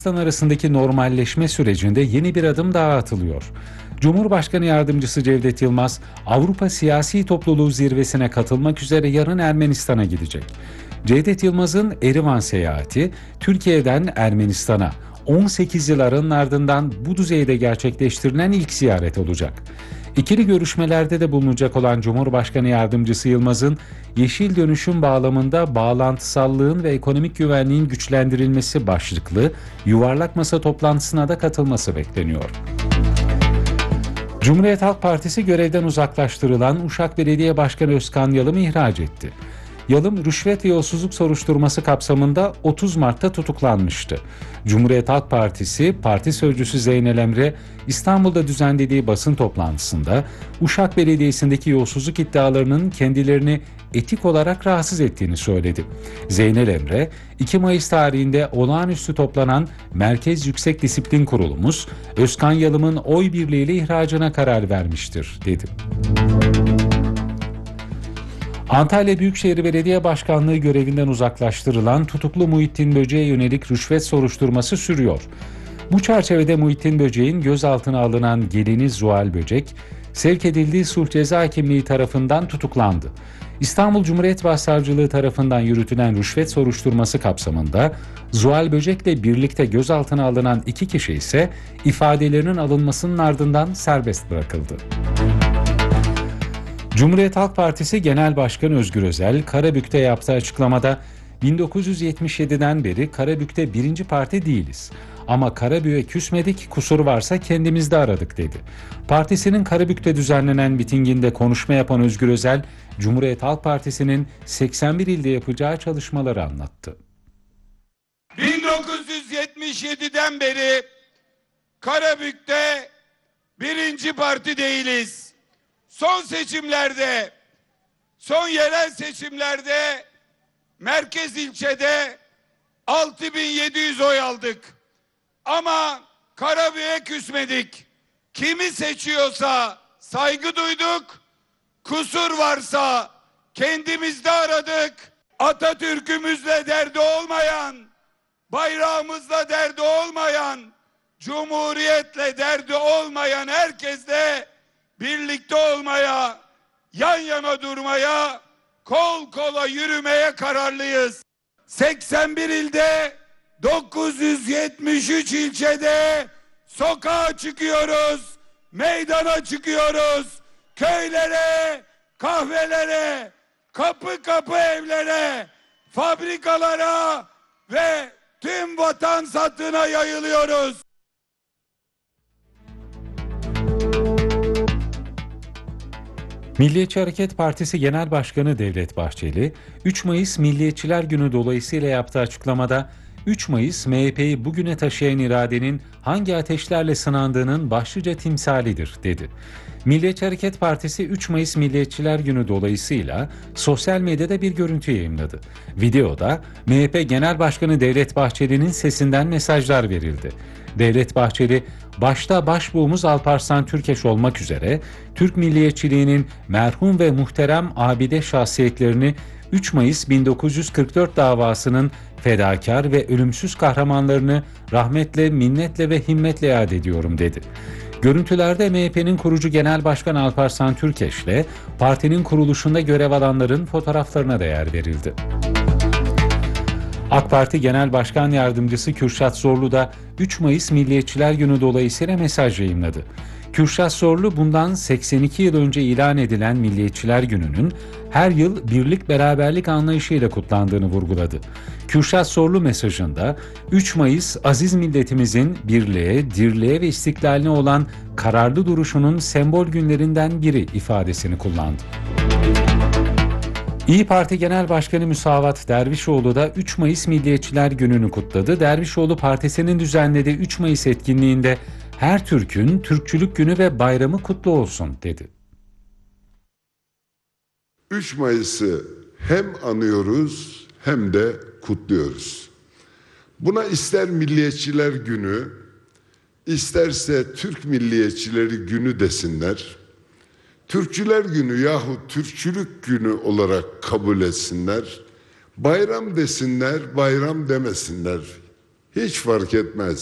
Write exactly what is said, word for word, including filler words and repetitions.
Yunanistan arasındaki normalleşme sürecinde yeni bir adım daha atılıyor. Cumhurbaşkanı Yardımcısı Cevdet Yılmaz, Avrupa Siyasi Topluluğu zirvesine katılmak üzere yarın Ermenistan'a gidecek. Cevdet Yılmaz'ın Erivan seyahati, Türkiye'den Ermenistan'a on sekiz yıl aranın ardından bu düzeyde gerçekleştirilen ilk ziyaret olacak. İkili görüşmelerde de bulunacak olan Cumhurbaşkanı Yardımcısı Yılmaz'ın yeşil dönüşüm bağlamında bağlantısallığın ve ekonomik güvenliğin güçlendirilmesi başlıklı yuvarlak masa toplantısına da katılması bekleniyor. Cumhuriyet Halk Partisi görevden uzaklaştırılan Uşak Belediye Başkanı Özkan Yalım'ı ihraç etti. Yalım, rüşvet ve yolsuzluk soruşturması kapsamında otuz Mart'ta tutuklanmıştı. Cumhuriyet Halk Partisi, Parti Sözcüsü Zeynel Emre, İstanbul'da düzenlediği basın toplantısında Uşak Belediyesi'ndeki yolsuzluk iddialarının kendilerini etik olarak rahatsız ettiğini söyledi. Zeynel Emre, iki Mayıs tarihinde olağanüstü toplanan Merkez Yüksek Disiplin Kurulumuz, Özkan Yalım'ın oy birliğiyle ihracına karar vermiştir, dedi. Antalya Büyükşehir Belediye Başkanlığı görevinden uzaklaştırılan tutuklu Muhittin Böce'ye yönelik rüşvet soruşturması sürüyor. Bu çerçevede Muhittin Böce'nin gözaltına alınan gelini Zuhal Böcek, sevk edildiği sulh ceza hakimliği tarafından tutuklandı. İstanbul Cumhuriyet Başsavcılığı tarafından yürütülen rüşvet soruşturması kapsamında Zuhal Böcek'le birlikte gözaltına alınan iki kişi ise ifadelerinin alınmasının ardından serbest bırakıldı. Cumhuriyet Halk Partisi Genel Başkanı Özgür Özel, Karabük'te yaptığı açıklamada bin dokuz yüz yetmiş yediden beri Karabük'te birinci parti değiliz. Ama Karabük'e küsmedik, kusur varsa kendimizde aradık, dedi. Partisinin Karabük'te düzenlenen mitinginde konuşma yapan Özgür Özel, Cumhuriyet Halk Partisi'nin seksen bir ilde yapacağı çalışmaları anlattı. bin dokuz yüz yetmiş yediden beri Karabük'te birinci parti değiliz. Son seçimlerde, son yerel seçimlerde merkez ilçede altı bin yedi yüz oy aldık. Ama Karabük'e küsmedik. Kimi seçiyorsa saygı duyduk. Kusur varsa kendimizde aradık. Atatürk'ümüzle derdi olmayan, bayrağımızla derdi olmayan, cumhuriyetle derdi olmayan herkesle birlikte olmaya, yan yana durmaya, kol kola yürümeye kararlıyız. seksen bir ilde, dokuz yüz yetmiş üç ilçede sokağa çıkıyoruz, meydana çıkıyoruz, köylere, kahvelere, kapı kapı evlere, fabrikalara ve tüm vatan satına yayılıyoruz. Milliyetçi Hareket Partisi Genel Başkanı Devlet Bahçeli, üç Mayıs Milliyetçiler Günü dolayısıyla yaptığı açıklamada, üç Mayıs M H P'yi bugüne taşıyan iradenin hangi ateşlerle sınandığının başlıca timsalidir, dedi. Milliyetçi Hareket Partisi üç Mayıs Milliyetçiler Günü dolayısıyla sosyal medyada bir görüntü yayımladı. Videoda M H P Genel Başkanı Devlet Bahçeli'nin sesinden mesajlar verildi. Devlet Bahçeli, başta başbuğumuz Alparslan Türkeş olmak üzere Türk milliyetçiliğinin merhum ve muhterem abide şahsiyetlerini üç Mayıs bin dokuz yüz kırk dört davasının fedakar ve ölümsüz kahramanlarını rahmetle, minnetle ve himmetle yad ediyorum, dedi. Görüntülerde M H P'nin kurucu Genel Başkanı Alparslan Türkeş'le partinin kuruluşunda görev alanların fotoğraflarına da yer verildi. AK Parti Genel Başkan Yardımcısı Kürşat Zorlu da üç Mayıs Milliyetçiler Günü dolayısıyla mesaj yayımladı. Kürşat Zorlu, bundan seksen iki yıl önce ilan edilen Milliyetçiler Günü'nün her yıl birlik beraberlik anlayışıyla kutlandığını vurguladı. Kürşat Zorlu mesajında üç Mayıs aziz milletimizin birliğe, dirliğe ve istiklaline olan kararlı duruşunun sembol günlerinden biri ifadesini kullandı. İYİ Parti Genel Başkanı Müsavat Dervişoğlu da üç Mayıs Milliyetçiler Günü'nü kutladı. Dervişoğlu, partisinin düzenlediği üç Mayıs etkinliğinde her Türk'ün Türkçülük Günü ve bayramı kutlu olsun, dedi. üç Mayıs'ı hem anıyoruz hem de kutluyoruz. Buna ister Milliyetçiler Günü, isterse Türk Milliyetçileri Günü desinler, Türkçüler Günü yahut Türkçülük Günü olarak kabul etsinler, bayram desinler, bayram demesinler. hiç fark etmez.